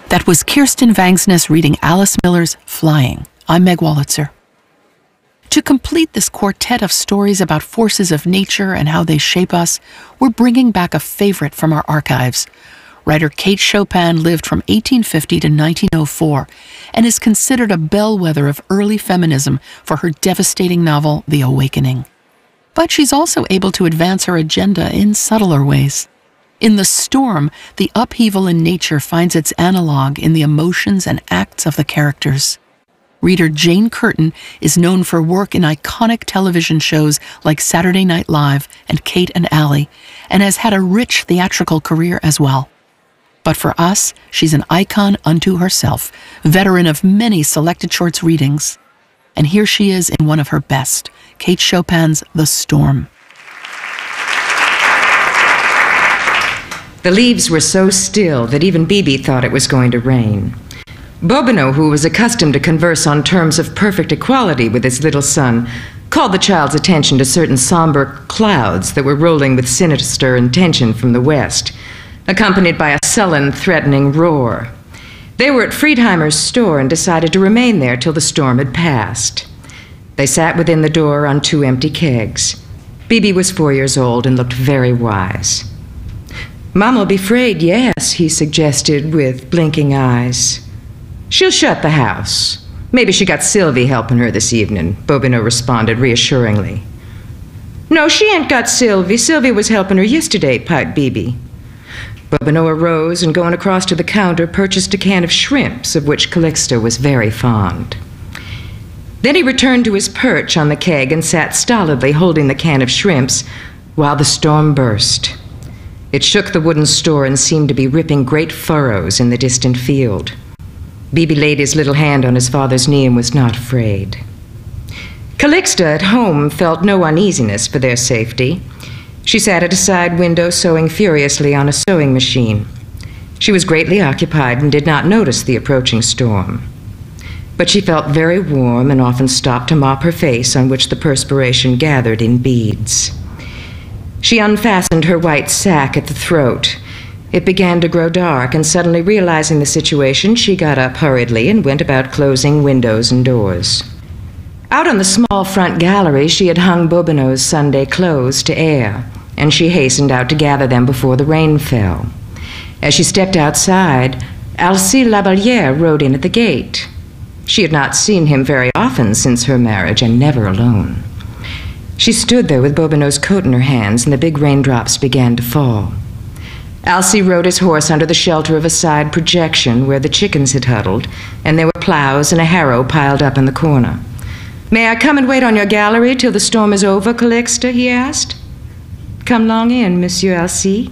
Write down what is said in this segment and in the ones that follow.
That was Kirsten Vangsness reading Alice Miller's Flying. I'm Meg Wolitzer. To complete this quartet of stories about forces of nature and how they shape us, we're bringing back a favorite from our archives. Writer Kate Chopin lived from 1850 to 1904 and is considered a bellwether of early feminism for her devastating novel, The Awakening. But she's also able to advance her agenda in subtler ways. In The Storm, the upheaval in nature finds its analog in the emotions and acts of the characters. Reader Jane Curtin is known for work in iconic television shows like Saturday Night Live and Kate and Allie, and has had a rich theatrical career as well. But for us, she's an icon unto herself, veteran of many selected shorts readings. And here she is in one of her best, Kate Chopin's The Storm. The leaves were so still that even Bibi thought it was going to rain. Bobino, who was accustomed to converse on terms of perfect equality with his little son, called the child's attention to certain somber clouds that were rolling with sinister intention from the west, accompanied by a sullen, threatening roar. They were at Friedheimer's store and decided to remain there till the storm had passed. They sat within the door on 2 empty kegs. Bibi was 4 years old and looked very wise. "Mama'll be afraid, yes," he suggested with blinking eyes. "She'll shut the house. Maybe she got Sylvie helping her this evening," Bobino responded reassuringly. "No, she ain't got Sylvie. Sylvie was helping her yesterday," piped Bibi. Bobino arose and, going across to the counter, purchased a can of shrimps, of which Calixta was very fond. Then he returned to his perch on the keg and sat stolidly holding the can of shrimps while the storm burst. It shook the wooden store and seemed to be ripping great furrows in the distant field. Bibi laid his little hand on his father's knee and was not afraid. Calixta at home felt no uneasiness for their safety. She sat at a side window sewing furiously on a sewing machine. She was greatly occupied and did not notice the approaching storm. But she felt very warm and often stopped to mop her face, on which the perspiration gathered in beads. She unfastened her white sack at the throat. It began to grow dark, and suddenly realizing the situation, she got up hurriedly and went about closing windows and doors. Out on the small front gallery, she had hung Bobino's Sunday clothes to air, and she hastened out to gather them before the rain fell. As she stepped outside, Alcée Lavallière rode in at the gate. She had not seen him very often since her marriage, and never alone. She stood there with Bobino's coat in her hands, and the big raindrops began to fall. Alcée rode his horse under the shelter of a side projection where the chickens had huddled, and there were plows and a harrow piled up in the corner. "May I come and wait on your gallery till the storm is over, Calixta?" he asked. "Come long in, Monsieur Alcée."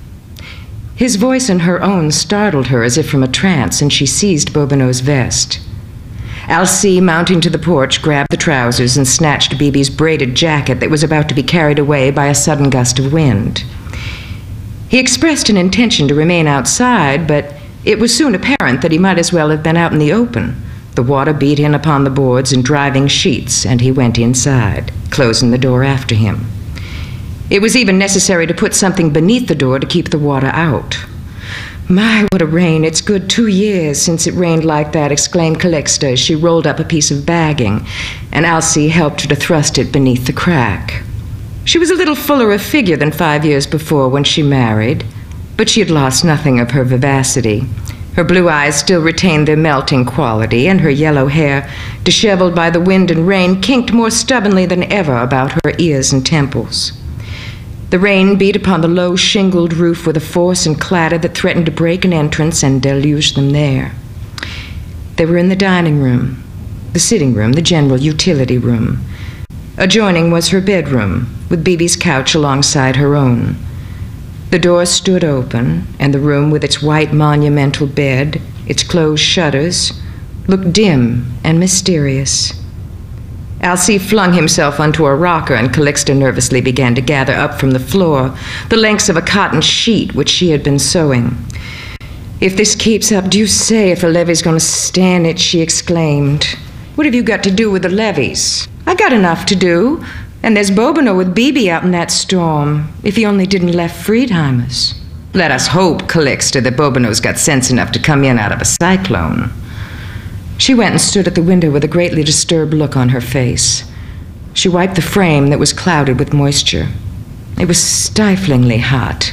His voice and her own startled her as if from a trance, and she seized Bobino's vest. Alcée, mounting to the porch, grabbed the trousers and snatched Bibi's braided jacket that was about to be carried away by a sudden gust of wind. He expressed an intention to remain outside, but it was soon apparent that he might as well have been out in the open. The water beat in upon the boards in driving sheets, and he went inside, closing the door after him. It was even necessary to put something beneath the door to keep the water out. "My, what a rain! It's good 2 years since it rained like that," exclaimed Calixta as she rolled up a piece of bagging, and Alcée helped her to thrust it beneath the crack. She was a little fuller of figure than 5 years before when she married, but she had lost nothing of her vivacity. Her blue eyes still retained their melting quality, and her yellow hair, disheveled by the wind and rain, kinked more stubbornly than ever about her ears and temples. The rain beat upon the low shingled roof with a force and clatter that threatened to break an entrance and deluge them there. They were in the dining room, the sitting room, the general utility room. Adjoining was her bedroom, with Bibi's couch alongside her own. The door stood open, and the room with its white monumental bed, its closed shutters, looked dim and mysterious. Alcée flung himself onto a rocker, and Calixta nervously began to gather up from the floor the lengths of a cotton sheet which she had been sewing. "If this keeps up, do say if the levee's going to stand it," she exclaimed. "What have you got to do with the levees?" "I got enough to do, and there's Bobino with Bibi out in that storm, if he only didn't left Friedheimer's." Let us hope, Calixta, that Bobino's got sense enough to come in out of a cyclone. She went and stood at the window with a greatly disturbed look on her face. She wiped the frame that was clouded with moisture. It was stiflingly hot.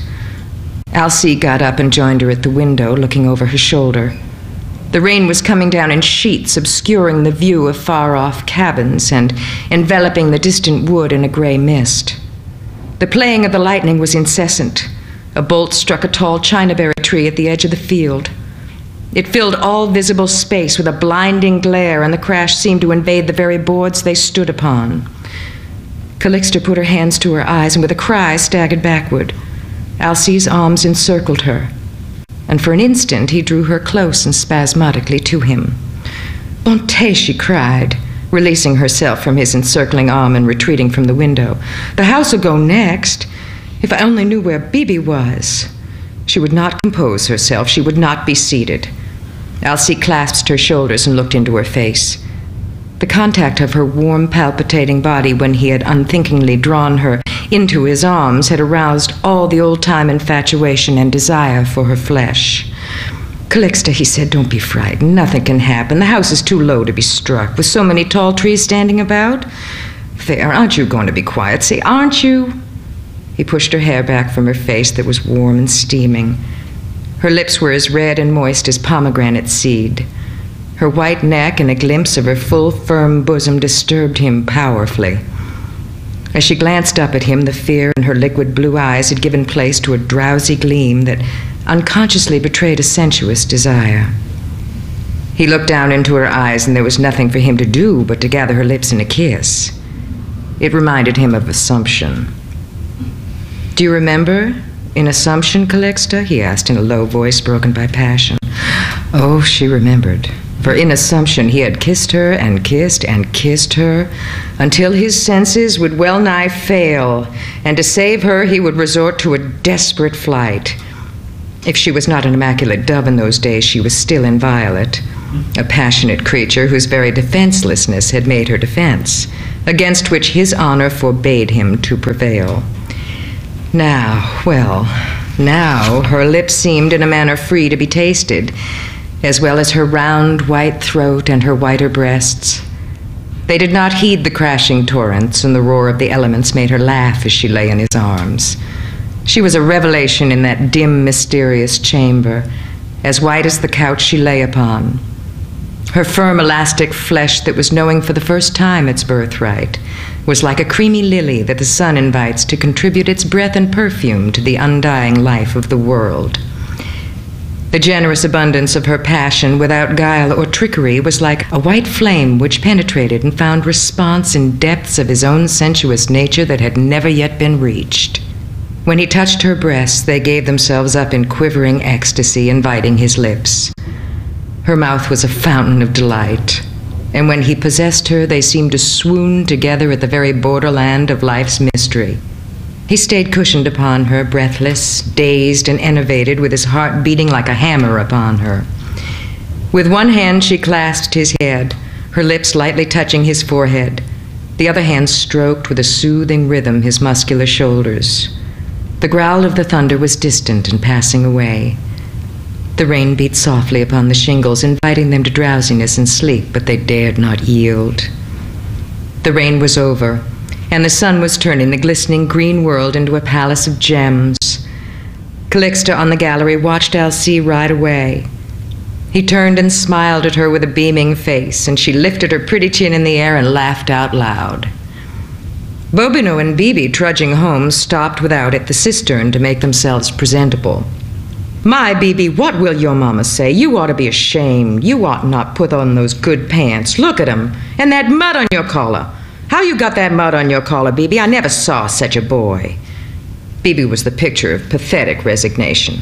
Alcée got up and joined her at the window, looking over her shoulder. The rain was coming down in sheets, obscuring the view of far-off cabins and enveloping the distant wood in a gray mist. The playing of the lightning was incessant. A bolt struck a tall chinaberry tree at the edge of the field. It filled all visible space with a blinding glare, and the crash seemed to invade the very boards they stood upon. Calixta put her hands to her eyes and with a cry staggered backward. Alcée's arms encircled her, and for an instant he drew her close and spasmodically to him. "Bonté," she cried, releasing herself from his encircling arm and retreating from the window. "The house will go next. If I only knew where Bibi was." She would not compose herself. She would not be seated. Alcée clasped her shoulders and looked into her face. The contact of her warm, palpitating body when he had unthinkingly drawn her into his arms had aroused all the old-time infatuation and desire for her flesh. "Calixta," he said, "don't be frightened. Nothing can happen. The house is too low to be struck, with so many tall trees standing about. There, aren't you going to be quiet? Say, aren't you?" He pushed her hair back from her face that was warm and steaming. Her lips were as red and moist as pomegranate seed. Her white neck and a glimpse of her full, firm bosom disturbed him powerfully. As she glanced up at him, the fear in her liquid blue eyes had given place to a drowsy gleam that unconsciously betrayed a sensuous desire. He looked down into her eyes, and there was nothing for him to do but to gather her lips in a kiss. It reminded him of Assumption. "Do you remember in Assumption, Calixta?" he asked in a low voice broken by passion. Oh, she remembered. For in Assumption he had kissed her and kissed her until his senses would well nigh fail, and to save her he would resort to a desperate flight. If she was not an immaculate dove in those days, she was still inviolate, a passionate creature whose very defenselessness had made her defense, against which his honor forbade him to prevail. Now her lips seemed in a manner free to be tasted, as well as her round white throat and her whiter breasts. They did not heed the crashing torrents, and the roar of the elements made her laugh as she lay in his arms. She was a revelation in that dim, mysterious chamber, as white as the couch she lay upon. Her firm, elastic flesh that was knowing for the first time its birthright was like a creamy lily that the sun invites to contribute its breath and perfume to the undying life of the world. The generous abundance of her passion, without guile or trickery, was like a white flame which penetrated and found response in depths of his own sensuous nature that had never yet been reached. When he touched her breasts, they gave themselves up in quivering ecstasy, inviting his lips. Her mouth was a fountain of delight, and when he possessed her, they seemed to swoon together at the very borderland of life's mystery. He stayed cushioned upon her, breathless, dazed, and enervated, with his heart beating like a hammer upon her. With one hand she clasped his head, her lips lightly touching his forehead. The other hand stroked with a soothing rhythm his muscular shoulders. The growl of the thunder was distant and passing away. The rain beat softly upon the shingles, inviting them to drowsiness and sleep, but they dared not yield. The rain was over, and the sun was turning the glistening green world into a palace of gems. Calixta on the gallery watched Alcée ride away. He turned and smiled at her with a beaming face, and she lifted her pretty chin in the air and laughed out loud. Bobino and Bibi, trudging home, stopped without at the cistern to make themselves presentable. "My, Bibi, what will your mama say? You ought to be ashamed. You ought not put on those good pants. Look at 'em. And that mud on your collar. How you got that mud on your collar, Bibi? I never saw such a boy." Bibi was the picture of pathetic resignation.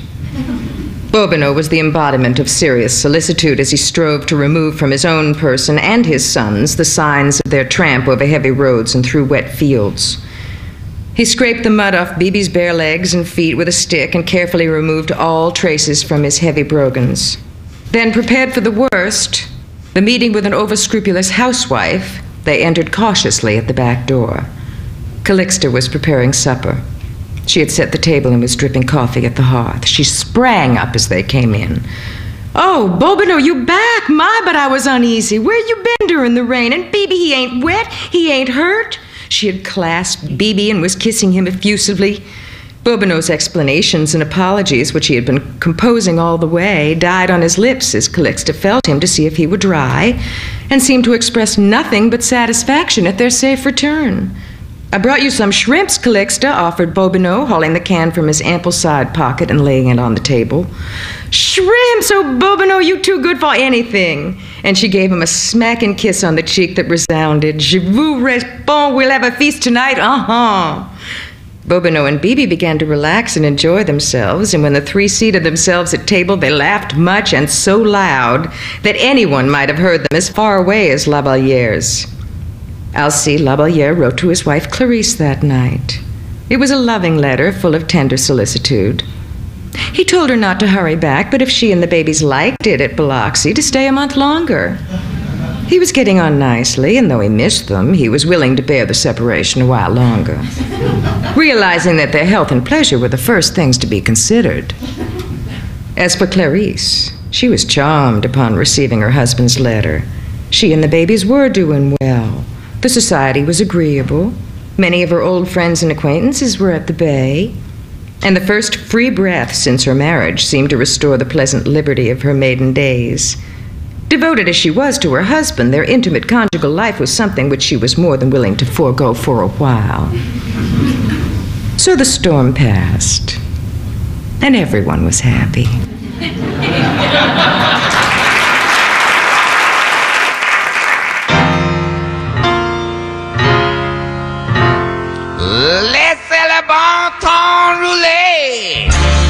Bobino was the embodiment of serious solicitude as he strove to remove from his own person and his son's the signs of their tramp over heavy roads and through wet fields. He scraped the mud off Bibi's bare legs and feet with a stick and carefully removed all traces from his heavy brogans. Then, prepared for the worst, the meeting with an overscrupulous housewife, they entered cautiously at the back door. Calixta was preparing supper. She had set the table and was dripping coffee at the hearth. She sprang up as they came in. "Oh, Bobino, you back? My, but I was uneasy. Where you been during the rain? And Bibi, he ain't wet? He ain't hurt?" She had clasped Bibi and was kissing him effusively. Bobino's explanations and apologies, which he had been composing all the way, died on his lips as Calixta felt him to see if he were dry, and seemed to express nothing but satisfaction at their safe return. "I brought you some shrimps, Calixta," offered Bobino, hauling the can from his ample side pocket and laying it on the table. "Shrimps! Oh, Bobino, you too good for anything." And she gave him a smacking kiss on the cheek that resounded. "Je vous réponds, we'll have a feast tonight, Bobino and Bibi began to relax and enjoy themselves, and when the three seated themselves at table, they laughed much and so loud that anyone might have heard them as far away as La Valliere's. Alcée La Valliere wrote to his wife Clarisse that night. It was a loving letter full of tender solicitude. He told her not to hurry back, but if she and the babies liked it at Biloxi, to stay a month longer. He was getting on nicely, and though he missed them, he was willing to bear the separation a while longer, realizing that their health and pleasure were the first things to be considered. As for Clarisse, she was charmed upon receiving her husband's letter. She and the babies were doing well. The society was agreeable. Many of her old friends and acquaintances were at the Bay, and the first free breath since her marriage seemed to restore the pleasant liberty of her maiden days. Devoted as she was to her husband, their intimate conjugal life was something which she was more than willing to forego for a while. So the storm passed, and everyone was happy.